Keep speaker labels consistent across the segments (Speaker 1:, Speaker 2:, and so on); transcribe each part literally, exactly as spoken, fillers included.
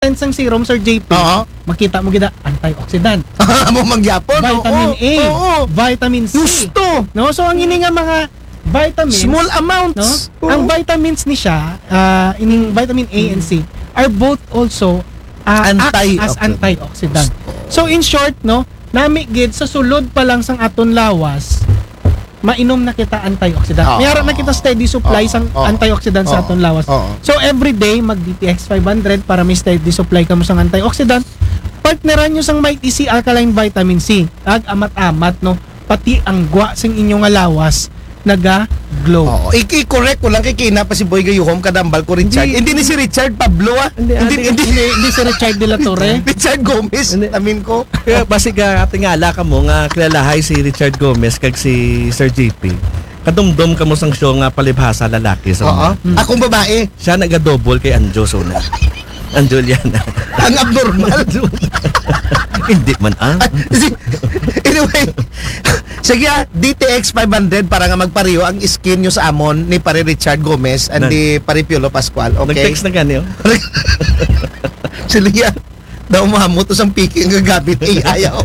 Speaker 1: sang serum, Sir J P,
Speaker 2: Oo.
Speaker 1: makita mo gida antioxidant,
Speaker 2: Mo magyapon.
Speaker 1: vitamin A,
Speaker 2: Oo.
Speaker 1: vitamin C.
Speaker 2: Gusto.
Speaker 1: No, so ang ini nga mga vitamins,
Speaker 2: Small
Speaker 1: no?
Speaker 2: amounts. Oo.
Speaker 1: Ang vitamins ni siya, ah, ining vitamin A and C are both also ah, act as
Speaker 2: Antioxidant.
Speaker 1: antioxidant. So in short, no, nami gid sa sulod pa lang sang aton lawas, mainom na kita antioxidant.
Speaker 2: Oo.
Speaker 1: Mayroon na kita steady supply
Speaker 2: Oo.
Speaker 1: sang
Speaker 2: Oo.
Speaker 1: antioxidant sa
Speaker 2: Oo.
Speaker 1: aton lawas.
Speaker 2: Oo.
Speaker 1: So every day mag D T X five hundred para may steady supply ka mo sang antioxidant. Partneran nyo sang Mighty C Alkaline Vitamin C. Ag amat-amat, no, pati ang gwa sing inyong lawas naga-glow.
Speaker 2: Oo. I- I-correct ko lang kay Kina pa si Boy Gayuhom kadambal ko Richard.
Speaker 1: Hindi.
Speaker 2: Hindi ni si Richard Pablo ah.
Speaker 1: Hindi, hindi, hindi, hindi si Richard de la Torre.
Speaker 2: Richard Gomez.
Speaker 3: Hindi.
Speaker 2: Amin ko.
Speaker 3: Kaya basig nga tingala ka mo nga kilalahay si Richard Gomez kag si Sir J P. Kadumdum ka mo sang show nga palibhasa lalaki sa
Speaker 2: Oo.
Speaker 3: mga.
Speaker 2: Akong babae.
Speaker 3: Siya naga-double kay Anjo Sona. Anjo yan.
Speaker 2: Ang abnormal.
Speaker 3: Hindi man ah.
Speaker 2: Anyway, sige ah, D T X five hundred para nga magpariyo ang skin nyo sa amon ni pare Richard Gomez and
Speaker 3: Nan-
Speaker 2: ni pare Piolo Pascual. Okay?
Speaker 3: Nag-text na gani oh.
Speaker 2: Sila daw mahamot to sang piki ang gagamit A I. oh.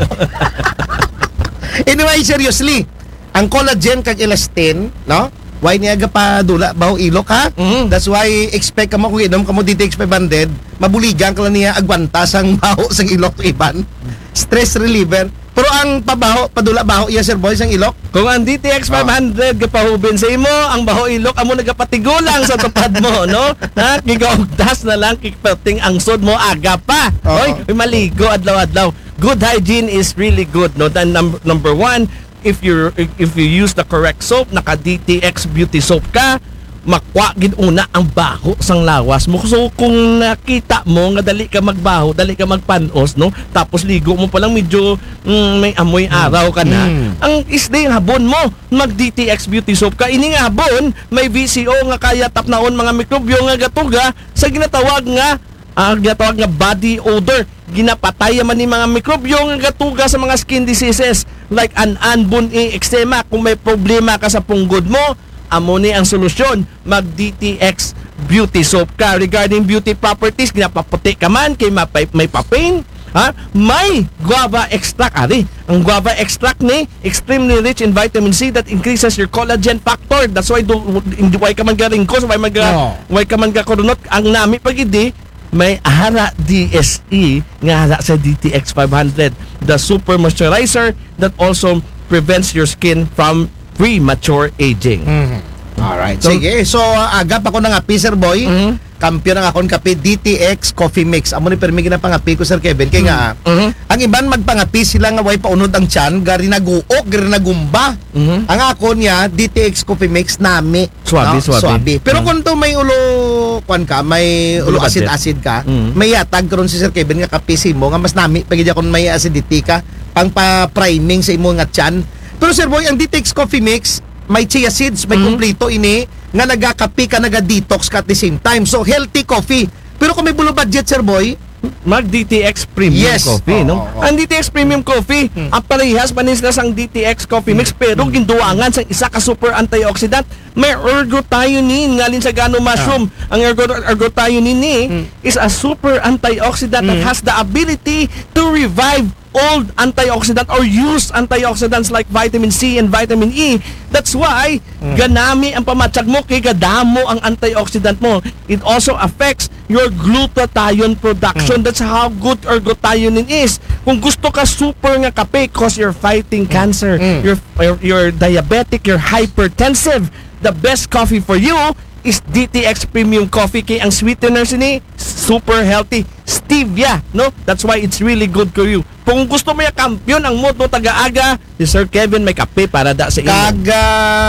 Speaker 2: Anyway, seriously, ang collagen kag elastin, no? Why niya ga pa dula baho ilok ha?
Speaker 3: Mhm.
Speaker 2: That's why expect ka mo kung inom ka mo D T X five hundred, mabuligan ka lang niya agwanta sang baho sang ilok iban. Stress reliever. Pero ang pabaho, padula baho iya Sir Boy sang ilok.
Speaker 3: Kung ang D T X five hundred gapahubin sa imo, ang baho ilok amo nagapatigulang sa tupad mo, no? Ha, gigaugdas na lang kikpating ang sod mo aga pa.
Speaker 2: Oo.
Speaker 3: Oy, may maligo adlaw-adlaw. Good hygiene is really good, no? Then number, number one, if you if you use the correct soap, naka D T X beauty soap ka, makwa gid una ang baho sang lawas mo. So kung nakita mo nga dali ka magbaho, dali ka magpanos, no? Tapos ligo mo pa lang medyo mm, may amoy araw ka na.
Speaker 2: Mm.
Speaker 3: Ang isday habon mo, mag D T X beauty soap ka. Ini nga habon, may V C O nga kaya tapnaon mga mikrobyo nga gatuga sa ginatawag nga ang ginatawag nga body odor. Ginapatay man ni mga mikrobyo nga gatuga sa mga skin diseases like an-an, bun-i, eczema. Kung may problema ka sa punggod mo, amo ni ang solusyon, mag D T X beauty soap ka. Regarding beauty properties, ginapaputi ka man kay mapay, may papain, ha? May guava extract ari. Ang guava extract ni extremely rich in vitamin C that increases your collagen factor. That's why do hindi why ka man garingkos, why man ga,
Speaker 2: No.
Speaker 3: why ka man ga kurunot. Ang nami pagidi may hara D S E nga hara sa D T X five hundred, the super moisturizer that also prevents your skin from premature aging.
Speaker 2: Alright.
Speaker 3: So-
Speaker 2: Sige. So, uh, agap ako ng api, Sir Boy.
Speaker 3: Mhm.
Speaker 2: Kampiyon ng akong kape, D T X Coffee Mix. Amo ni permi ginapangapi ko, Sir Kevin. Kaya nga,
Speaker 3: Mhm.
Speaker 2: ang iban magpangapi sila nga way paunod ang tiyan, gari naguok, gari nagumba.
Speaker 3: Mhm.
Speaker 2: Ang ako niya, D T X Coffee Mix, nami.
Speaker 3: Swabe, swabe.
Speaker 2: Pero
Speaker 3: Mhm.
Speaker 2: kung to may ulo, kwan ka, may ulo
Speaker 3: Ulo budget.
Speaker 2: acid-acid ka,
Speaker 3: Mhm.
Speaker 2: may yatag karon si Sir Kevin nga kapisi mo, nga mas nami, pagidya kung may acidity ka, pang pa-priming sa imo nga tiyan. Pero Sir Boy, ang D T X Coffee Mix, may chia seeds, may
Speaker 3: Mhm.
Speaker 2: kumpleto ini, nga nagakapi ka, naga-detox ka at the same time. So, healthy coffee. Pero kung may bulo budget, Sir Boy,
Speaker 3: Mag D T X Premium
Speaker 2: Yes.
Speaker 3: Coffee,
Speaker 2: Oo,
Speaker 3: no?
Speaker 2: oo.
Speaker 3: Ang D T X Premium Coffee, ang parehas manis na sang D T X Coffee Mix, pero ginduangan sa isa ka super antioxidant. May ergothioneine ngalin sa gano mushroom. Ang ergo ergothioneine ni is a super antioxidant that has the ability to revive old antioxidant or use antioxidants like vitamin C and vitamin E. That's why ganami ang pamatsag mo kay gadamo ang antioxidant mo. It also affects your glutathione production. That's how good ergothioneine is. Kung gusto ka super nga kape cause you're fighting cancer, you're, you're you're diabetic, you're hypertensive, the best coffee for you is D T X Premium Coffee kay ang sweetener sini super healthy stevia, no? That's why it's really good for you. Kung gusto mo yung kampiyon ang mood mo taga-aga, si Sir Kevin may kape para da sa inyo.
Speaker 2: kaga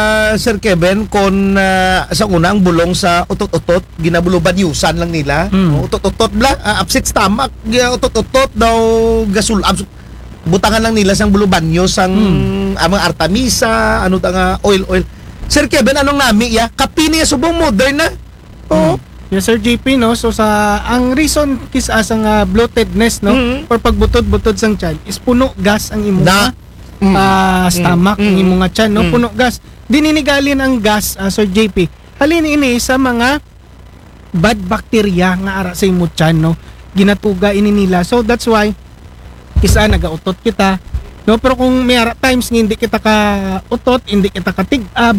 Speaker 2: Sir Kevin, kung ah, sa unang bulong sa utot-utot, ginabuluban yusan lang nila.
Speaker 1: Mm.
Speaker 2: Utot-utot bla, uh, upset stomach, gi- utot-utot daw gasul abs- butangan lang nila sang bulubanyo sang amang artemisa, ano ta nga oil oil. Sir Kevin, anong nami ya? Kapi niya subong modern na. Oo.
Speaker 1: Yes, Sir J P, no? So, sa, ang reason kis asang uh, bloatedness, no?
Speaker 3: Mhm.
Speaker 1: Or pagbutod-butod sang tiyan, is puno gas ang imo
Speaker 2: Na.
Speaker 1: nga, ah, stomach, ang
Speaker 2: Mm.
Speaker 1: imo nga tiyan, no?
Speaker 2: Mm.
Speaker 1: Puno gas. Dininigalin ang gas, ah, Sir J P. Halin ini sa mga bad bacteria nga ara sa imo tiyan, no? ginatuga ini nila. So that's why kisa nagautot kita. No, pero kung may ara times nga hindi kita ka utot, hindi kita ka tig-ab,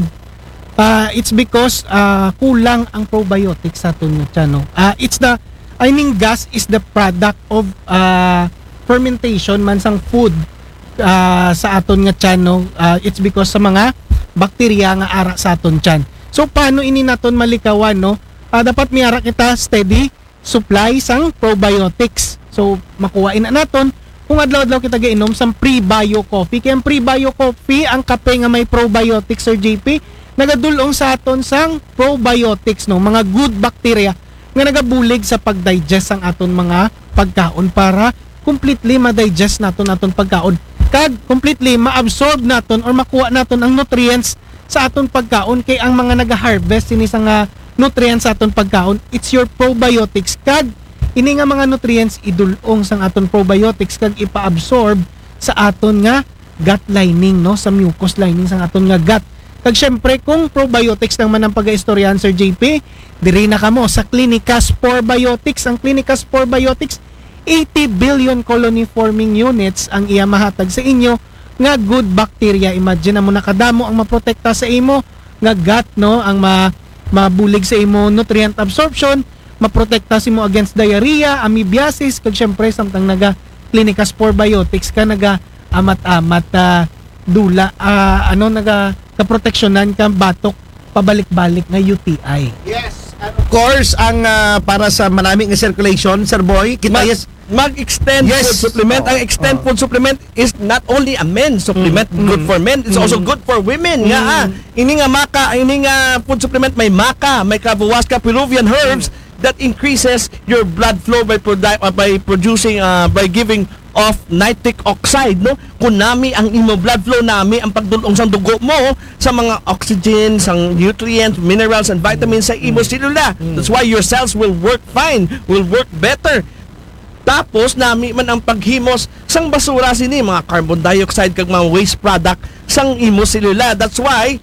Speaker 1: uh, it's because uh, kulang ang probiotics sa aton nga tiyan, no. Uh, it's the I mean gas is the product of uh, fermentation man sang food uh, sa aton nga tiyan, no. Uh, it's because sa mga bakterya nga ara sa aton tiyan. So paano ini naton malikawan, no? Uh, dapat miara kita steady supply sang probiotics. So makuhain na naton kung adlaw-adlaw kita gainom sang pre-bio coffee. Kaya ang pre-bio coffee, ang kape nga may probiotics, Sir J P, nagadulong sa aton sang probiotics, no, mga good bacteria nga nagabulig sa pag-digest ang aton mga pagkaon para completely ma-digest naton aton pagkaon. Kag completely ma-absorb naton or makuha naton ang nutrients sa aton pagkaon. Kay ang mga naga-harvest ini sa nga nutrients sa aton pagkaon, it's your probiotics. Kag ini nga mga nutrients idulong sang aton probiotics kag ipa-absorb sa aton nga gut lining, no, sa mucous lining sang aton nga gut. Kag syempre kung probiotics lang man ang pag-istoryahan, Sir J P, diri na kamo sa Clinica Spore Biotics. Ang Clinica Spore Biotics, eighty billion colony forming units ang iya mahatag sa inyo nga good bacteria. Imagine na mo nakadamo ang maprotekta sa imo nga gut, no, ang ma mabulig sa imo nutrient absorption, maprotekta si mo against diarrhea, amoebiasis, kag syempre samtang naga Clinica Spore Biotics ka naga amat-amat uh, dula uh, ano naga kaproteksyonan ka batok pabalik-balik nga U T I.
Speaker 2: Yes, and of course, ang ah, para sa maraming nga circulation, Sir Boy, kita
Speaker 3: Mag-
Speaker 2: yes,
Speaker 3: mag-extend
Speaker 2: Yes.
Speaker 3: food supplement.
Speaker 2: Oh,
Speaker 3: Ang extend
Speaker 2: oh.
Speaker 3: food supplement is not only a men's supplement, good for men, it's also good for women. Nga ah, ini nga maka, ini nga food supplement may maka, may Kabuwaska Peruvian herbs that increases your blood flow by produ- uh, by producing uh, by giving off nitric oxide, no. Kunami ang imo blood flow nami ang pagdulong sang dugo mo sa mga oxygen, sang nutrients, minerals and vitamins sa imo selula. That's why your cells will work fine, will work better. Tapos nami man ang paghimos sang basura sini mga carbon dioxide kag mga waste product sang imo selula. That's why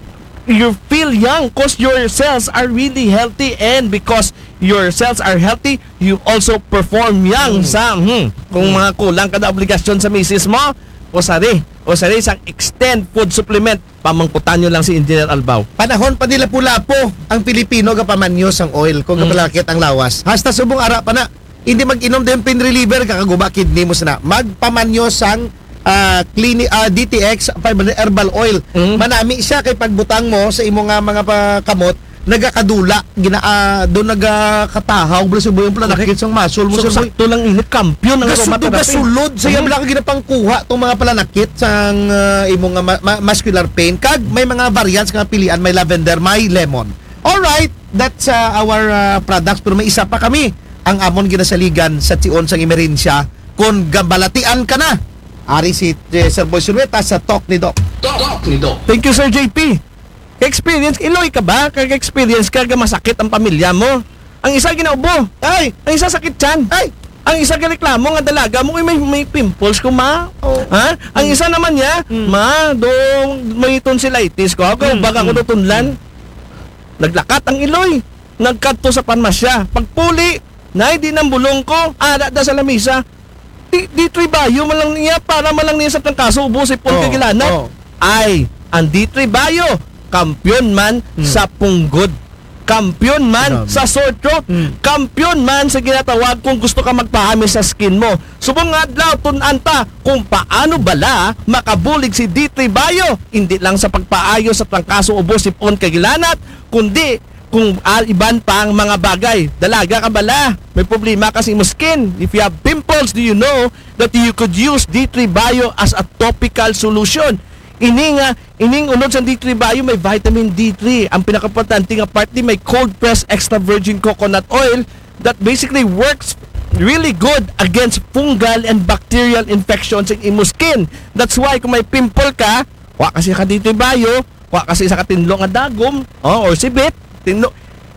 Speaker 3: you feel young cause your cells are really healthy, and because your cells are healthy, you also perform young sa hmm, kung mga kulang kada obligasyon sa misis mo, o sari, o sari sang extend food supplement, pamangputan nyo lang si Engineer Albaw.
Speaker 2: panahon pa nila pula po ang Pilipino gapamanyo sang oil kung kapalakit ang lawas. Hasta subong ara pa na, hindi mag-inom din pain reliever kakaguba kidney mo sana. Magpamanyo sang uh, clinic, uh, D T X five hundred herbal oil.
Speaker 3: Mm.
Speaker 2: Manami siya kay pagbutang mo sa imo nga mga pa- kamot, nagakadula, gina uh, do nagakatahaw bro subo yung planakit sang muscle mo
Speaker 3: So,
Speaker 2: sir boy.
Speaker 3: sakto lang init, kampiyon ng
Speaker 2: Gasud to
Speaker 3: aromatherapy.
Speaker 2: gasulod sa iya bala ka ginapangkuha tong mga palanakit sang uh, imong nga ma- ma- muscular pain. Kag may mga variants nga pilian, may lavender, may lemon. All right, that's uh, our uh, products, pero may isa pa kami ang amon ginasaligan sa tion sang emerensya kung gabalatian ka na. Ari si eh, Sir Boy Sinueta sa Talk ni Doc.
Speaker 3: Thank you, Sir J P. Ka-experience, iloy ka ba? Ka-experience ka, ka masakit ang pamilya mo. Ang isa ginaubo.
Speaker 2: Ay,
Speaker 3: Ang isa sakit tiyan.
Speaker 2: ay,
Speaker 3: Ang isa reklamo nga dalaga mo, "Uy, may, may pimples ko, ma."
Speaker 2: Oh.
Speaker 3: Ha? Ang isa naman niya, "Ma, dong may tonsillitis ko. Ako, baka ko tunlan." Naglakat ang iloy. Nagkadto sa panmasya. Pagpuli, nay, di nang bulong ko. Ada da sa lamisa. Di, di tribayo malang niya para malang niya sa tangkaso ubo si Paul
Speaker 2: Oh,
Speaker 3: Kagilanat.
Speaker 2: oh.
Speaker 3: Ay, ang di tribayo, kampiyon man sa punggod. Kampiyon man
Speaker 2: Grabe.
Speaker 3: sa sore throat. Kampiyon man sa ginatawag kung gusto ka magpahami sa skin mo. Subong nga adlaw tunanta kung paano bala makabulig si D three Bio. Hindi lang sa pagpaayo sa tangkaso ubo si Paul Kagilanat, kundi kung al iban pang mga bagay. Dalaga ka bala, may problema kasi mo skin. If you have pimples, do you know that you could use D three Bio as a topical solution? Ini nga, ining unod sa D three Bio may vitamin D three. Ang pinakaimportante nga part di may cold pressed extra virgin coconut oil that basically works really good against fungal and bacterial infections in imo skin. That's why kung may pimple ka, wa kasi ka D three Bio, wa kasi sa katinlo nga dagom, oh, or sibit, tinlo.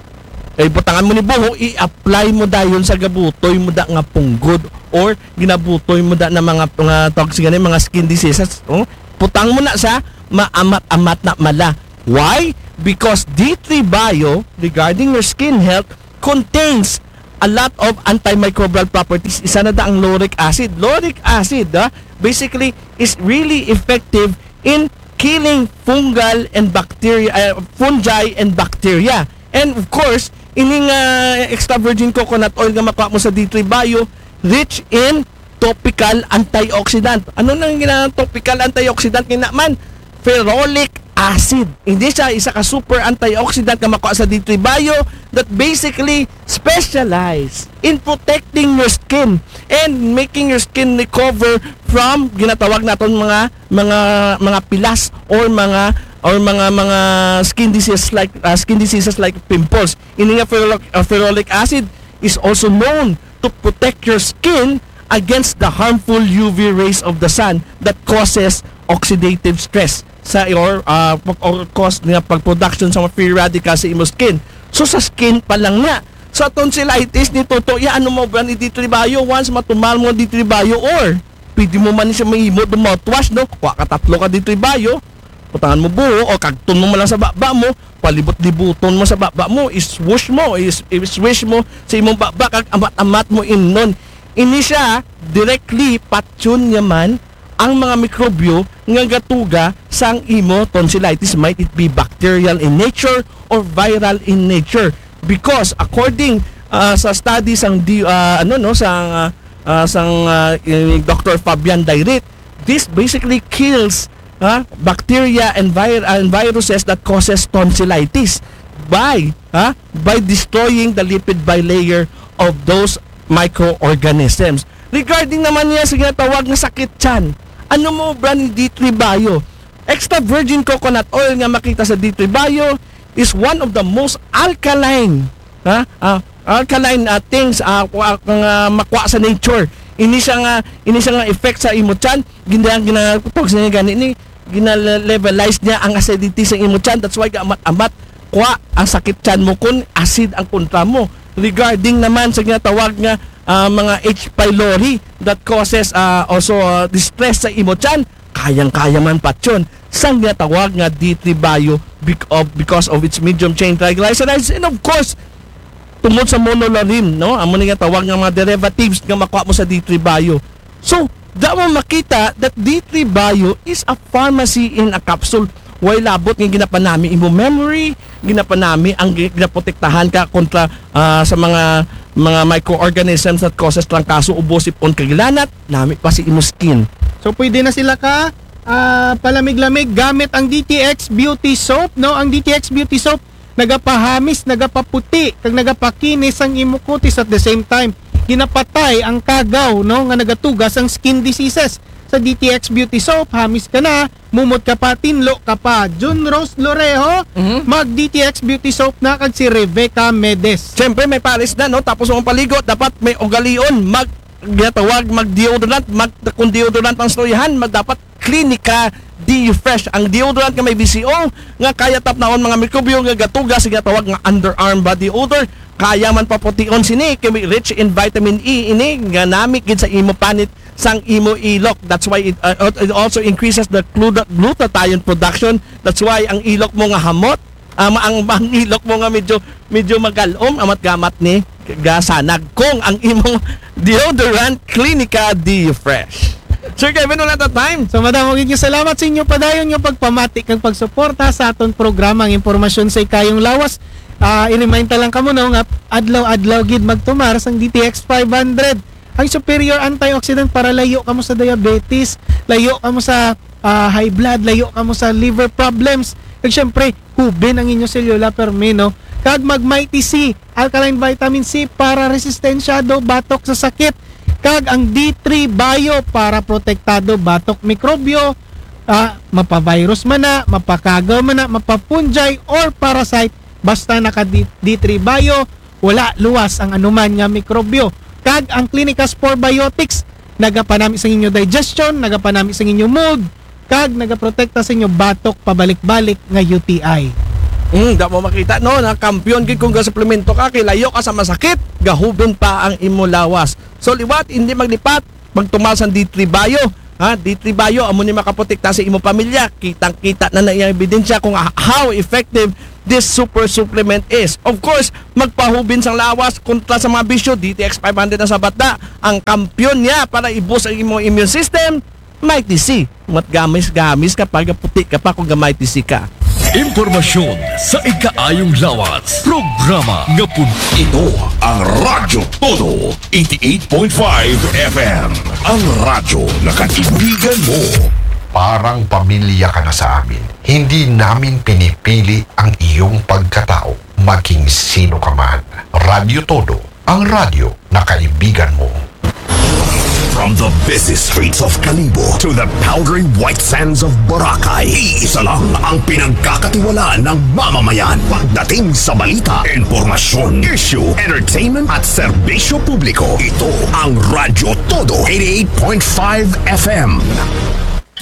Speaker 3: Ay butangan mo ni buho, i-apply mo dayon sa gabutoy mo da nga punggod or ginabutoy mo da na mga mga toxic nga mga skin diseases. Oh, putang mo na sa maamat-amat na mala. Why? Because D three Bio regarding your skin health contains a lot of antimicrobial properties. Isa na da ang lauric acid. Lauric acid, ah, basically, is really effective in killing fungal and bacteria, uh, fungi and bacteria. And of course, ining uh, extra virgin coconut oil nga makuha mo sa D three Bio, rich in topical antioxidant. Ano nang ginang topical antioxidant nga man? Ferrolic acid. Hindi siya isa ka super antioxidant nga makuha sa D three Bio that basically specialize in protecting your skin and making your skin recover from ginatawag naton mga mga mga pilas or mga or mga mga skin diseases like uh, skin diseases like pimples. Ini nga ferrolic, uh, ferrolic acid is also known to protect your skin against the harmful U V rays of the sun that causes oxidative stress sa or uh, or cause nga pag-production sa mga free radicals sa imo skin. So sa skin pa lang na. Sa tonsillitis ni Toto, ya ano mo ba ni D three Bio once matumal mo D three Bio or pwede mo man siya mahimo do mouthwash no. Kuha ka tatlo ka D three Bio. Putangan mo buo o kagton mo man lang sa baba mo, palibot-libuton mo sa baba mo, iswish mo, is iswish mo sa imong baba kag amat-amat mo imnon. Ini siya directly patyon yaman ang mga mikrobyo nga gatuga sang imo tonsillitis, might it be bacterial in nature or viral in nature, because according uh, sa studies ang di, uh, ano no sang uh, uh, sang uh, Doctor Fabian Dairit, this basically kills uh, bacteria and, vir- and viruses that causes tonsillitis by uh, by destroying the lipid bilayer of those microorganisms. Regarding naman niya sa ginatawag na sakit tiyan, ano mo brand ni D three Bio? Extra virgin coconut oil nga makita sa D three Bio is one of the most alkaline ha uh, alkaline uh, things uh, uh, uh, makuha sa nature. Ini siya nga ini siya nga effect sa imo tiyan, ginang ginatawag sa niya gani ni gina-levelize niya ang acidity sa imo tiyan. That's why amat-amat kuha ang sakit tiyan mo kun acid ang kontra mo. Regarding naman sa ginatawag nga uh, mga H. pylori that causes uh, also uh, distress sa imo tiyan, kayang-kaya man patyon sa ginatawag nga D three Bio because of its medium chain triglycerides, and of course tungod sa monolaurin, no, amo nga tawag nga mga derivatives nga makuha mo sa D three Bio. So daw makita that D three Bio is a pharmacy in a capsule. Way labot nga ginapanami imo memory, ginapanami ang ginaprotektahan ka kontra uh, sa mga mga microorganisms that causes trangkaso, ubo, sipon, kagilanat, nami pa si imo skin.
Speaker 1: So pwede na sila ka uh, palamig-lamig gamit ang D T X Beauty Soap, no? Ang D T X Beauty Soap nagapahamis, nagapaputi, kag nagapakinis ang imo kutis at the same time ginapatay ang kagaw, no, nga nagatugas ang skin diseases. Sa D T X Beauty Soap, hamis ka na, mumot ka pa, tinlo ka pa. Jun Rose Lorejo,
Speaker 3: Mm-hmm.
Speaker 1: mag D T X Beauty Soap na kag si Rebecca Medes.
Speaker 3: Siyempre may palis na, no, tapos ang paligo dapat may ugalion, mag ginatawag mag deodorant, mag kung deodorant ang storyahan, mag dapat Clinica D-Fresh. Ang deodorant nga may B C O nga kaya tap naon mga mikrobyo nga gatuga sa ginatawag nga underarm body odor, kaya man papution sini kay rich in vitamin E ini nga nami gid sa imo panit sang imo ilok. That's why it, uh, it also increases the glut- glutathione production. That's why ang ilok mo nga hamot, um, ang, ang ilok mo nga medyo medyo magalom amat gamat ni gasanag kung ang imong deodorant Clinica D-Fresh. Sir Kevin, wala ta time.
Speaker 1: So madam, magiging salamat sa inyo padayon yung pagpamati kag pagsuporta sa aton programa ang impormasyon sa ikayong lawas. Uh, i-remind ta lang kamo no nga adlaw-adlaw gid magtumar sang D T X five hundred. Ang superior antioxidant para layo kamo sa diabetes, layo kamo sa uh, high blood, layo kamo sa liver problems. Kag syempre, hubin ang inyong selula permino. Kag mag Mighty C, alkaline vitamin C para resistensyado batok sa sakit. Kag ang D three Bio para protektado batok mikrobyo, uh, mapa-virus man na, mapakagaw man na, mapa-fungi or parasite, basta naka D three Bio, wala luwas ang anuman nga mikrobyo. Kag ang Clinica Spore Biotics, nagapanami sa inyo digestion, nagapanami sa inyo mood, kag nagaprotekta sa inyo batok pabalik-balik nga U T I.
Speaker 3: Mm, da mo makita no na kampiyon gid kung ga-suplemento ka kay layo ka sa masakit, gahubin pa ang imo lawas. So liwat hindi maglipat, magtumal sa D three Bio. Ha, D three Bio amo ni makaprotekta sa imo pamilya. Kitang-kita na na iyang ebidensya kung how effective this super supplement is. Of course, magpahubin sang lawas kontra sa mga bisyo, D T X five hundred na sa bata. Ang kampyon niya para i-boost ang imong immune system, Mighty C. Matgamis-gamis kapag puti ka pa kung Mighty C ka.
Speaker 4: Impormasyon sa ikaayong lawas. Programa nga pun.
Speaker 5: Ito ang Radyo Todo eighty-eight point five F M. Ang radyo na kaibigan mo.
Speaker 6: Parang pamilya ka na sa amin. Hindi namin pinipili ang iyong pagkatao, maging sino ka man. Radyo Todo, ang radyo na kaibigan mo.
Speaker 5: From the busy streets of Kalibo to the powdery white sands of Boracay, iisa lang ang pinagkakatiwalaan ng mamamayan pagdating sa balita, impormasyon, issue, entertainment at serbisyo publiko. Ito ang Radyo Todo eighty-eight point five F M.